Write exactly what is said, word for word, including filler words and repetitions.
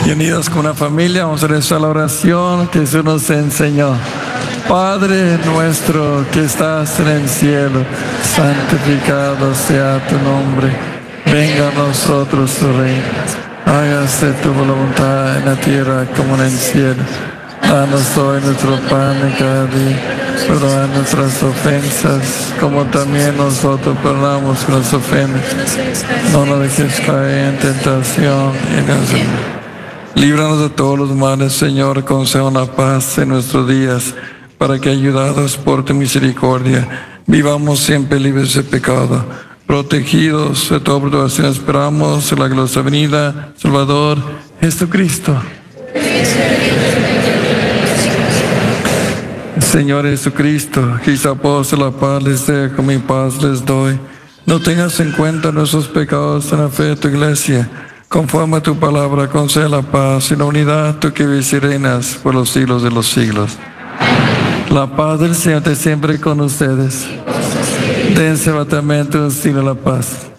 Y unidos con una familia vamos a rezar la oración que Jesús nos enseñó. Padre nuestro que estás en el cielo, santificado sea tu nombre. Venga a nosotros tu reino. Hágase tu voluntad en la tierra como en el cielo. Danos hoy nuestro pan de cada día. Perdona nuestras ofensas, como también nosotros perdonamos que nos ofenden. No nos dejes caer en tentación y nos... Líbranos de todos los males, Señor, conceda la paz en nuestros días, para que, ayudados por tu misericordia, vivamos siempre libres de pecado, protegidos de toda perturbación. Esperamos la gloriosa venida, Salvador Jesucristo. Señor Jesucristo, que hizo apóstol, la paz les dejo, mi paz les doy. No tengas en cuenta nuestros pecados en la fe de tu iglesia. Conforme a tu palabra, concede la paz y la unidad, tú que vives y reinas por los siglos de los siglos. La paz del Señor esté siempre con ustedes. Dense batamente un signo de la paz.